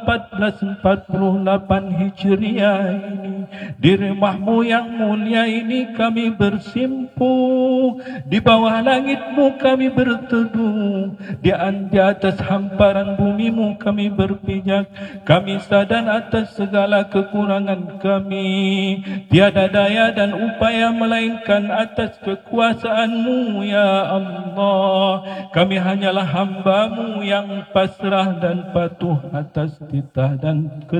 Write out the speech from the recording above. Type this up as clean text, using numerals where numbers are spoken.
1448 Hijriah ini, di rumahmu yang mulia ini kami bersimpuh, di bawah langitmu kami berteduh, di atas hamparan bumimu kami berpijak. Kami sadar atas segala kekurangan kami, tiada daya dan upaya melainkan atas kekuasaanmu ya Allah. Kami hanyalah hamba-Mu yang pasrah dan patuh atas titah dan